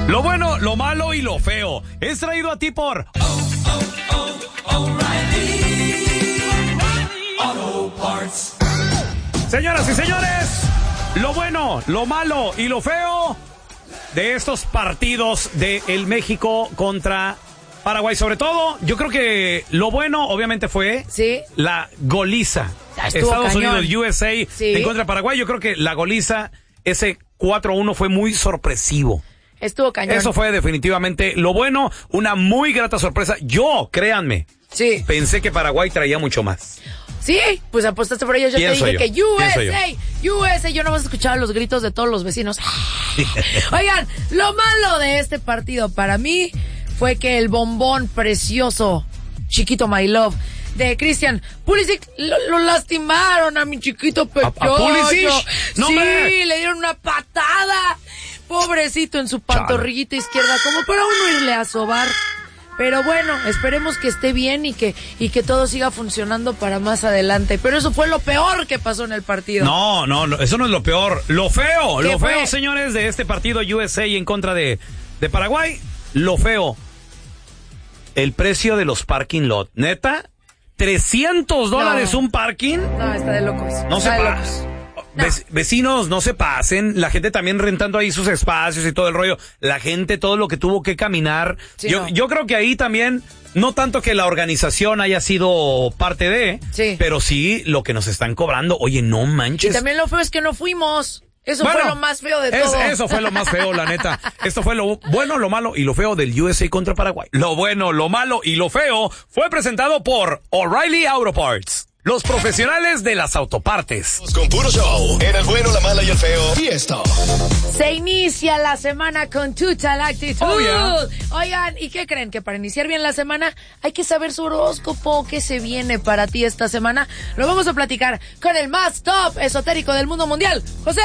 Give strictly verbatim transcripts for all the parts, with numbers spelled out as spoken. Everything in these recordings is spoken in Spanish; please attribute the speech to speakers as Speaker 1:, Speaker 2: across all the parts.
Speaker 1: Lo bueno, lo malo y lo feo. Es traído a ti por oh, oh, oh, O'Reilly Auto Parts. Señoras y señores, lo bueno, lo malo y lo feo de estos partidos de el México contra Paraguay. Sobre todo, yo creo que lo bueno obviamente fue
Speaker 2: ¿Sí?
Speaker 1: la goliza.
Speaker 2: Estuvo
Speaker 1: Estados
Speaker 2: cañón.
Speaker 1: Unidos, U S A
Speaker 2: Sí.
Speaker 1: en contra de Paraguay. Yo creo que la goliza, ese cuatro a uno fue muy sorpresivo.
Speaker 2: Estuvo cañón.
Speaker 1: Eso fue definitivamente lo bueno, una muy grata sorpresa. Yo, créanme,
Speaker 2: Sí.
Speaker 1: pensé que Paraguay traía mucho más.
Speaker 2: Sí, pues apostaste por ellos. Yo te
Speaker 1: Pienso
Speaker 2: dije
Speaker 1: yo,
Speaker 2: que U
Speaker 1: pienso
Speaker 2: S A, U S A. Yo no vas a escuchar los gritos de todos los vecinos. Oigan, lo malo de este partido para mí fue que el bombón precioso, chiquito My Love, de Christian Pulisic, lo, lo lastimaron a mi chiquito pequeño.
Speaker 1: ¿A, a Pulisic? No,
Speaker 2: sí,
Speaker 1: hombre.
Speaker 2: le dieron una patada. Pobrecito en su pantorrillita izquierda, como para uno irle a sobar. Pero bueno, esperemos que esté bien y que y que todo siga funcionando para más adelante. Pero eso fue lo peor que pasó en el partido.
Speaker 1: No, no, no, eso no es lo peor. Lo feo,
Speaker 2: ¿Qué
Speaker 1: lo
Speaker 2: fue?
Speaker 1: feo, señores, de este partido U S A en contra de, de Paraguay. Lo feo. El precio de los parking lot. Neta, trescientos dólares
Speaker 2: No.
Speaker 1: un parking.
Speaker 2: No, está de locos.
Speaker 1: No se
Speaker 2: está de
Speaker 1: pa-
Speaker 2: locos. No.
Speaker 1: Ve- Vecinos, no se pasen. La gente también rentando ahí sus espacios y todo el rollo. La gente, todo lo que tuvo que caminar.
Speaker 2: Sí,
Speaker 1: yo,
Speaker 2: no.
Speaker 1: yo creo que ahí también, no tanto que la organización haya sido parte de,
Speaker 2: Sí.
Speaker 1: pero sí lo que nos están cobrando. Oye, no
Speaker 2: Y
Speaker 1: manches.
Speaker 2: también lo feo es que no fuimos. Eso
Speaker 1: Bueno,
Speaker 2: fue lo más feo de
Speaker 1: es-
Speaker 2: todo.
Speaker 1: Eso fue lo más feo, la neta. Esto fue lo bueno, lo malo y lo feo del U S A contra Paraguay. Lo bueno, lo malo y lo feo fue presentado por O'Reilly Auto Parts. Los profesionales de las autopartes.
Speaker 3: Con puro show, en el bueno, la mala y el feo. Y esto.
Speaker 2: Se inicia la semana con Total Actitud.
Speaker 1: Oh, yeah.
Speaker 2: Oigan, ¿y qué creen? Que para iniciar bien la semana hay que saber su horóscopo. ¿Qué se viene para ti esta semana? Lo vamos a platicar con el más top esotérico del mundo mundial, José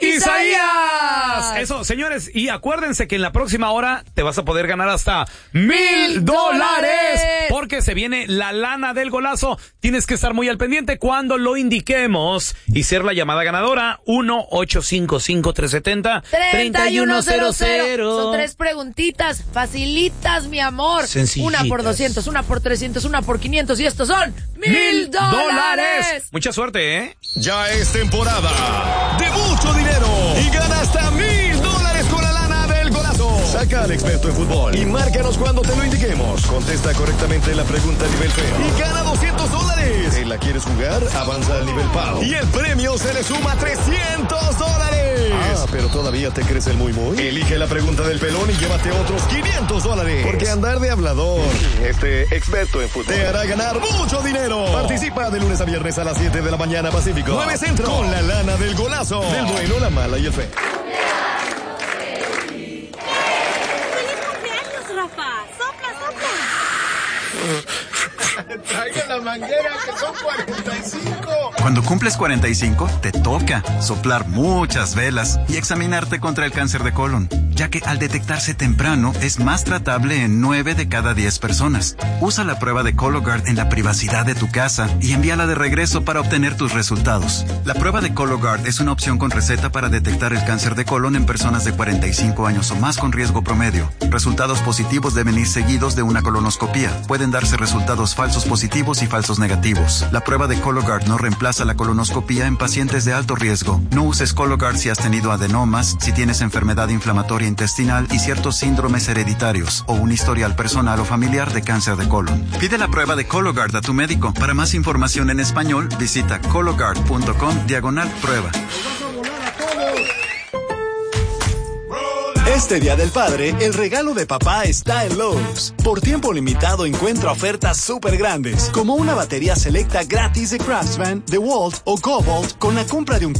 Speaker 1: ¡Isaías! Eso, señores, y acuérdense que en la próxima hora te vas a poder ganar hasta mil dólares. Porque se viene la lana del golazo. Tienes que estar muy al pendiente cuando lo indiquemos y ser la llamada ganadora. uno ocho cinco cinco, tres siete cero, tres uno cero cero.
Speaker 2: Son tres preguntitas facilitas, mi amor.
Speaker 1: Sencillitas.
Speaker 2: Una por doscientos, una por trescientos, una por quinientos y estos son mil dólares.
Speaker 1: Mucha suerte, ¿eh?
Speaker 3: Ya es temporada de mucho dinero y gana hasta mil dólares con la lana del golazo. Saca al experto en fútbol y márcanos cuando te lo indiquemos. Contesta correctamente la pregunta a nivel feo y gana doscientos dólares. ¿Te la quieres jugar? Avanza al nivel pau y el premio se le suma trescientos dólares. Ah, pero todavía te crees el muy muy. Elige la pregunta del pelón y llévate otros quinientos dólares. Porque andar de hablador, este experto en fútbol, te hará ganar mucho dinero. Participa de lunes a viernes a las siete de la mañana Pacífico, nueve Centro, con la lana del golazo. Del bueno, la mala y el feo.
Speaker 4: ¡Feliz cumpleaños, Rafa! ¡Sopla, sopla!
Speaker 5: Traigan la manguera, que son cuarenta y cinco.
Speaker 6: Cuando cumples cuarenta y cinco, te toca soplar muchas velas y examinarte contra el cáncer de colon, ya que al detectarse temprano es más tratable en nueve de cada diez personas. Usa la prueba de Cologuard en la privacidad de tu casa y envíala de regreso para obtener tus resultados. La prueba de Cologuard es una opción con receta para detectar el cáncer de colon en personas de cuarenta y cinco años o más con riesgo promedio. Resultados positivos deben ir seguidos de una colonoscopía. Pueden darse resultados falsos positivos y falsos negativos. La prueba de Cologuard no reemplaza la colonoscopía en pacientes de alto riesgo. No uses Cologuard si has tenido adenomas, si tienes enfermedad inflamatoria intestinal y ciertos síndromes hereditarios o un historial personal o familiar de cáncer de colon. Pide la prueba de Cologuard a tu médico. Para más información en español, visita cologuard.com diagonal prueba.
Speaker 7: Este Día del Padre, el regalo de papá está en Lowe's. Por tiempo limitado encuentra ofertas súper grandes, como una batería selecta gratis de Craftsman, DeWalt o Cobalt con la compra de un